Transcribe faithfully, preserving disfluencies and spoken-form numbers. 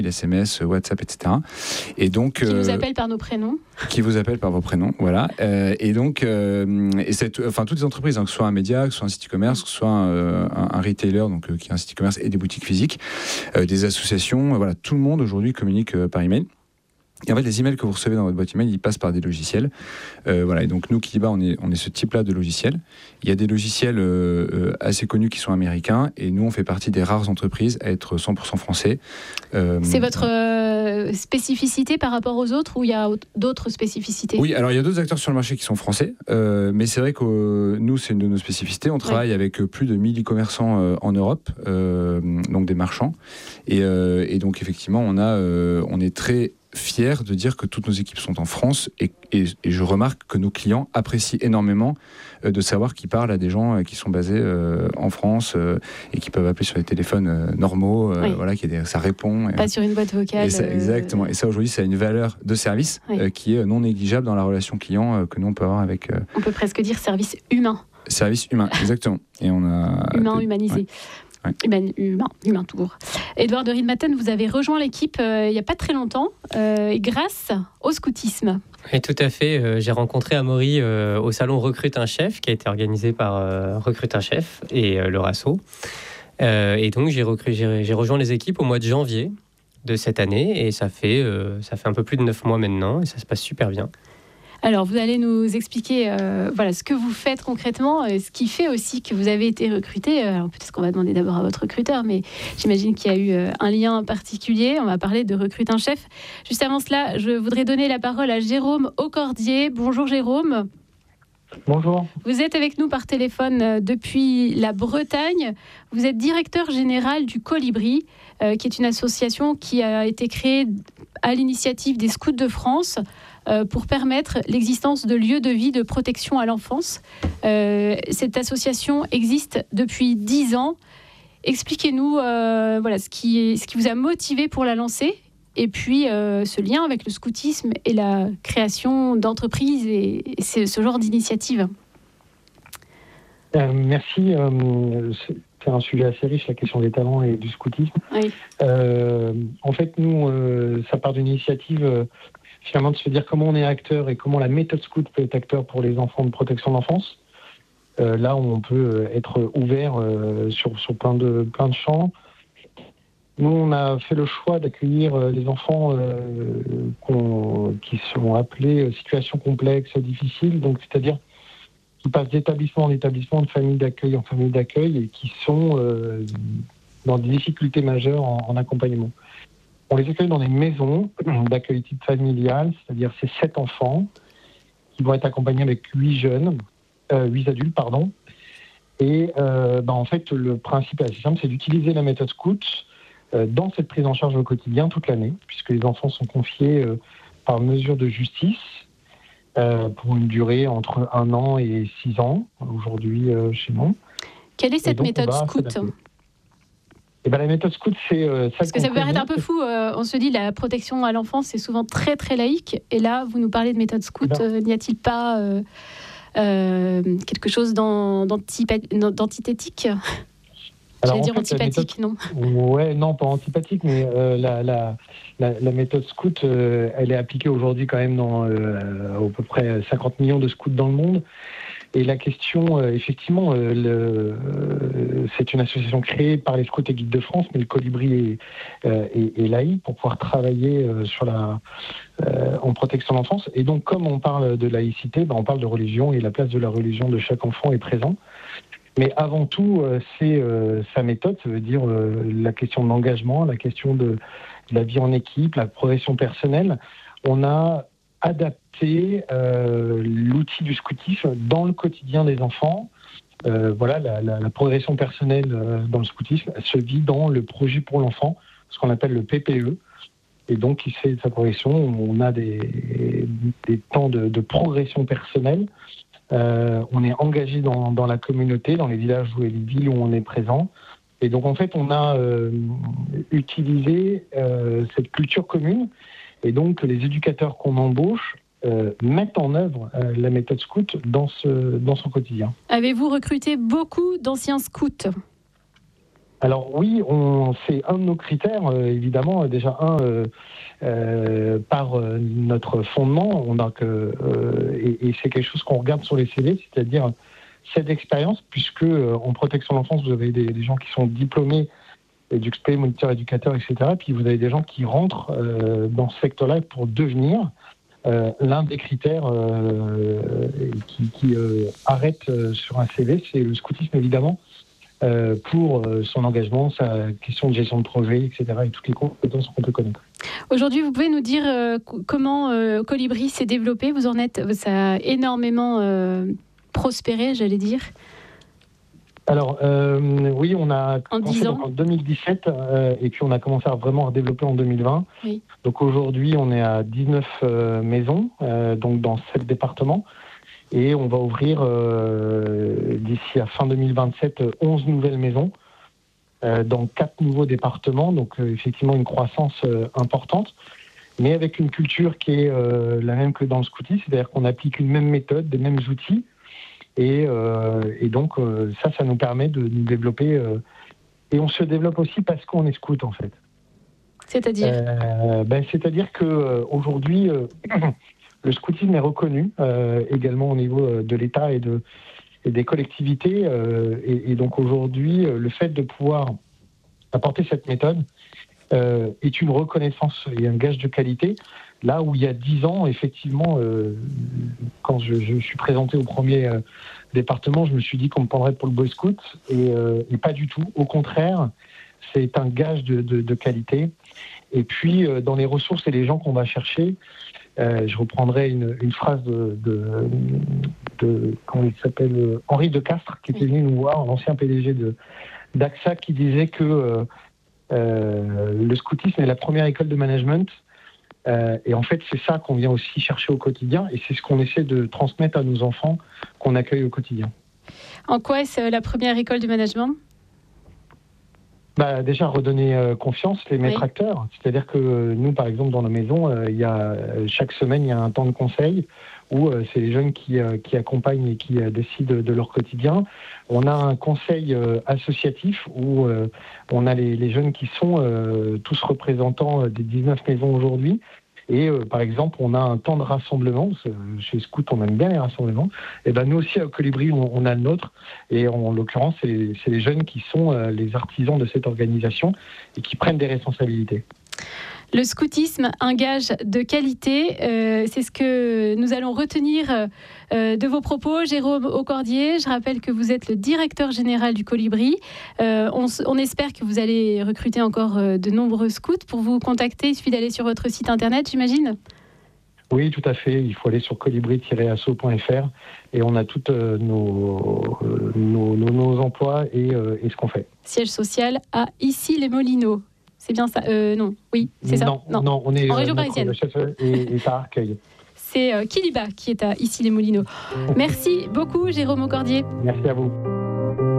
S M S, WhatsApp, et cetera. Et donc, qui euh, vous appellent par nos prénoms. Qui vous appellent par vos prénoms, voilà. Euh, et donc, euh, et cette, enfin, toutes les entreprises, hein, que ce soit un média, que ce soit un site e-commerce, que ce soit un, un, un retailer, donc, euh, qui est un site e-commerce et des boutiques physiques, euh, des associations, euh, voilà, tout le monde aujourd'hui communique euh, par email. Et en fait, les emails que vous recevez dans votre boîte email, ils passent par des logiciels. Euh, voilà. Et donc, nous, Kiliba, on est, on est ce type-là de logiciel. Il y a des logiciels euh, euh, assez connus qui sont américains. Et nous, on fait partie des rares entreprises à être cent pour cent français. Euh, C'est votre euh, spécificité par rapport aux autres ou il y a d'autres spécificités ? Oui, alors il y a d'autres acteurs sur le marché qui sont français. Euh, mais c'est vrai que euh, nous, c'est une de nos spécificités. On travaille ouais. avec plus de mille e-commerçants euh, en Europe, euh, donc des marchands. Et, euh, et donc, effectivement, on, a, euh, on est très fier de dire que toutes nos équipes sont en France et, et, et je remarque que nos clients apprécient énormément euh, de savoir qu'ils parlent à des gens euh, qui sont basés euh, en France euh, et qui peuvent appeler sur les téléphones euh, normaux, euh, oui. voilà, qui des, ça répond. Et, Pas sur une boîte vocale. Et ça, exactement. Et ça aujourd'hui, ça a une valeur de service oui. euh, qui est non négligeable dans la relation client euh, que nous on peut avoir avec. Euh, on peut presque dire service humain. Service humain, exactement. Et on a humain humanisé. Ouais. Ouais. Humain, humain, humain tout court. Édouard de Riedmaten, vous avez rejoint l'équipe euh, il n'y a pas très longtemps, euh, grâce au scoutisme. Oui, tout à fait. Euh, j'ai rencontré Amaury euh, au salon Recrute un chef, qui a été organisé par euh, Recrute un chef et euh, le Rasso. Euh, et donc, j'ai, recru, j'ai, j'ai rejoint les équipes au mois de janvier de cette année, et ça fait, euh, ça fait un peu plus de neuf mois maintenant, et ça se passe super bien. Alors, vous allez nous expliquer euh, voilà, ce que vous faites concrètement, et ce qui fait aussi que vous avez été recruté. Alors, peut-être qu'on va demander d'abord à votre recruteur, mais j'imagine qu'il y a eu euh, un lien particulier. On va parler de Recrute un chef. Juste avant cela, je voudrais donner la parole à Jérôme Aucordier. Bonjour Jérôme. Bonjour. Vous êtes avec nous par téléphone euh, depuis la Bretagne. Vous êtes directeur général du Colibri, euh, qui est une association qui a été créée à l'initiative des Scouts de France euh, pour permettre l'existence de lieux de vie de protection à l'enfance. Euh, cette association existe depuis dix ans. Expliquez-nous euh, voilà, ce qui, ce qui vous a motivé pour la lancer. Et puis, euh, ce lien avec le scoutisme et la création d'entreprises et, et ce, ce genre d'initiative. Euh, merci. Euh, c'est un sujet assez riche, la question des talents et du scoutisme. Oui. Euh, en fait, nous, euh, ça part d'une initiative, euh, finalement, de se dire comment on est acteur et comment la méthode scout peut être acteur pour les enfants de protection d'enfance. Euh, là où on peut être ouvert euh, sur, sur plein de, plein de champs. Nous, on a fait le choix d'accueillir euh, des enfants euh, qu'on, qui sont appelés euh, situations complexes, difficiles, donc c'est-à-dire qui passent d'établissement en établissement, de famille d'accueil en famille d'accueil, et qui sont euh, dans des difficultés majeures en, en accompagnement. On les accueille dans des maisons d'accueil type familial, c'est-à-dire c'est sept enfants qui vont être accompagnés avec huit jeunes, euh, huit adultes, pardon. Et euh, bah, en fait, le principe est assez simple, c'est d'utiliser la méthode scout dans cette prise en charge au quotidien toute l'année, puisque les enfants sont confiés euh, par mesure de justice euh, pour une durée entre un an et six ans, aujourd'hui euh, chez nous. Quelle est cette méthode scout ? Et ben, la méthode scout, c'est... Euh, Parce que ça peut paraître un peu fou, euh, on se dit la protection à l'enfance, c'est souvent très très laïque, et là, vous nous parlez de méthode scout, ben, euh, n'y a-t-il pas euh, euh, quelque chose d'antithétique ? Alors, J'allais dire en fait, antipathique, méthode... non ? Ouais, non, pas antipathique, mais euh, la, la, la, la méthode scout, euh, elle est appliquée aujourd'hui quand même dans euh, à peu près cinquante millions de scouts dans le monde. Et la question, euh, effectivement, euh, le, euh, c'est une association créée par les Scouts et Guides de France, mais le Colibri est, euh, est, est laïque pour pouvoir travailler euh, sur la, euh, en protection de l'enfance. Et donc, comme on parle de laïcité, ben, on parle de religion, et la place de la religion de chaque enfant est présente. Mais avant tout, euh, c'est euh, sa méthode, ça veut dire euh, la question de l'engagement, la question de, de la vie en équipe, la progression personnelle. On a adapté euh, l'outil du scoutisme dans le quotidien des enfants. Euh, voilà, la, la, la progression personnelle euh, dans le scoutisme se vit dans le projet pour l'enfant, ce qu'on appelle le P P E. Et donc, il fait sa progression. On a des, des temps de, de progression personnelle. Euh, on est engagé dans, dans la communauté, dans les villages et les villes où on est présent. Et donc, en fait, on a euh, utilisé euh, cette culture commune. Et donc, les éducateurs qu'on embauche euh, mettent en œuvre euh, la méthode scout dans, ce, dans son quotidien. Avez-vous recruté beaucoup d'anciens scouts ? Alors oui, on, c'est un de nos critères, euh, évidemment. Déjà, un, euh, euh, par euh, notre fondement, on a que, euh, et, et c'est quelque chose qu'on regarde sur les C V, c'est-à-dire cette expérience, puisque euh, en protection de l'enfance, vous avez des, des gens qui sont diplômés, éduqués, moniteurs, éducateurs, et cetera. Puis vous avez des gens qui rentrent euh, dans ce secteur-là pour devenir. Euh, l'un des critères euh, qui, qui euh, arrête euh, sur un C V, c'est le scoutisme, évidemment. Euh, pour euh, son engagement, sa question de gestion de projet, et cetera, et toutes les compétences qu'on peut connaître. Aujourd'hui, vous pouvez nous dire euh, comment euh, Colibri s'est développé? Vous en êtes, ça a énormément euh, prospéré, j'allais dire. Alors, euh, oui, on a en commencé donc en deux mille dix-sept, euh, et puis on a commencé à vraiment à développer en deux mille vingt. Oui. Donc aujourd'hui, on est à dix-neuf euh, maisons, euh, donc dans sept départements. Et on va ouvrir euh, d'ici à fin deux mille vingt-sept onze nouvelles maisons euh, dans quatre nouveaux départements. Donc euh, effectivement une croissance euh, importante, mais avec une culture qui est euh, la même que dans le scoutisme, c'est-à-dire qu'on applique une même méthode, des mêmes outils. Et, euh, et donc euh, ça, ça nous permet de nous développer. Euh, et on se développe aussi parce qu'on est scout en fait. C'est-à-dire euh, ben, C'est-à-dire qu'aujourd'hui... Euh, le scoutisme est reconnu euh, également au niveau de l'État et, de, et des collectivités. Euh, et, et donc aujourd'hui, le fait de pouvoir apporter cette méthode euh, est une reconnaissance et un gage de qualité. Là où il y a dix ans, effectivement, euh, quand je, je suis présenté au premier euh, département, je me suis dit qu'on me prendrait pour le Boy Scout. Et, euh, et pas du tout. Au contraire, c'est un gage de, de, de qualité. Et puis, euh, dans les ressources et les gens qu'on va chercher, Euh, je reprendrai une, une phrase de, de, de comment il s'appelle, euh, Henri de Castres, qui était venu nous voir, l'ancien P D G de d'A X A, qui disait que euh, euh, le scoutisme est la première école de management. Euh, et en fait, c'est ça qu'on vient aussi chercher au quotidien, et c'est ce qu'on essaie de transmettre à nos enfants qu'on accueille au quotidien. En quoi est-ce la première école de management ? Bah, déjà, redonner euh, confiance, les maîtres Oui. acteurs. C'est-à-dire que euh, nous, par exemple, dans nos maisons, euh, il y a, euh, chaque semaine, il y a un temps de conseil où euh, c'est les jeunes qui, euh, qui accompagnent et qui euh, décident de leur quotidien. On a un conseil euh, associatif où euh, on a les, les jeunes qui sont euh, tous représentants des dix-neuf maisons aujourd'hui. Et euh, par exemple, on a un temps de rassemblement. Chez Scout, on aime bien les rassemblements. Et ben nous aussi, à Colibri, on, on a le nôtre. Et en l'occurrence, c'est les, c'est les jeunes qui sont euh, les artisans de cette organisation et qui prennent des responsabilités. Le scoutisme, un gage de qualité, euh, c'est ce que nous allons retenir euh, de vos propos. Jérôme Aucordier, je rappelle que vous êtes le directeur général du Colibri. Euh, on, on espère que vous allez recruter encore euh, de nombreux scouts. Pour vous contacter, il suffit d'aller sur votre site internet, j'imagine ? Oui, tout à fait. Il faut aller sur colibri tiret asso point f r et on a tous euh, nos, euh, nos, nos, nos emplois et, euh, et ce qu'on fait. Siège social à Issy-les-Moulineaux. C'est bien ça euh, Non, oui, c'est ça. Non, non, non, on est en région euh, parisienne. Le chef est, est à Arcueil. C'est euh, Kiliba qui est à Issy-les-Moulineaux. Merci beaucoup, Jérôme Aucordier. Merci à vous.